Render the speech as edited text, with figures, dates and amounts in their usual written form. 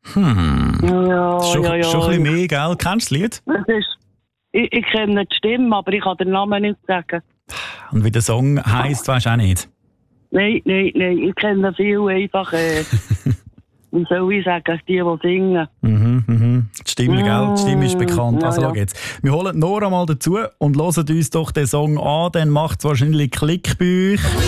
Ja, Schon ein bisschen mehr, gell? Kennst du das Lied? Das ist, ich kenne die Stimme, aber ich kann den Namen nicht sagen. Und wie der Song heisst, weisst du auch nicht? Nein, ich kenne viel einfach, wie soll ich sagen, die singen. Die Stimme, gell? Die Stimme ist bekannt. Also, ja. schau jetzt. Wir holen Nora mal dazu und hören uns doch den Song an, dann macht es wahrscheinlich Klick bei euch.